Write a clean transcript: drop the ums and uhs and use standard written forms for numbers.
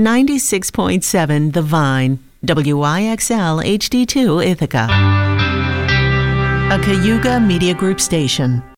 96.7 The Vine, WIXL HD2 Ithaca. A Cayuga Media Group station.